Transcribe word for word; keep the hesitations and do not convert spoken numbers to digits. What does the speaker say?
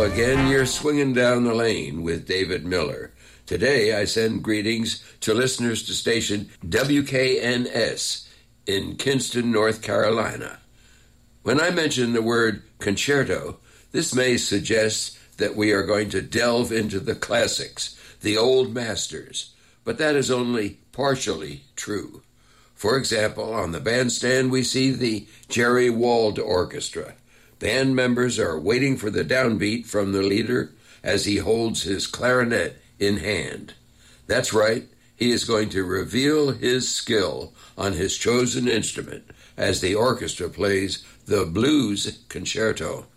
Now again, you're swinging down the lane with David Miller. Today, I send greetings to listeners to station W K N S in Kinston, North Carolina. When I mention the word concerto, this may suggest that we are going to delve into the classics, the old masters, but that is only partially true. For example, on the bandstand, we see the Jerry Wald Orchestra. Band members are waiting for the downbeat from the leader as he holds his clarinet in hand. That's right, he is going to reveal his skill on his chosen instrument as the orchestra plays the Blues Concerto.